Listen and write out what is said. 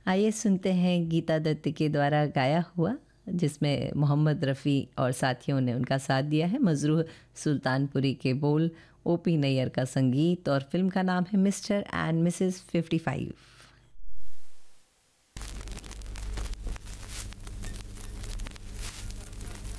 आइए सुनते हैं गीता दत्त के द्वारा गाया हुआ, जिसमें मोहम्मद रफ़ी और साथियों ने उनका साथ दिया है। मजरूह सुल्तानपुरी के बोल, ओपी नैयर का संगीत और फिल्म का नाम है मिस्टर एंड मिसेस 55।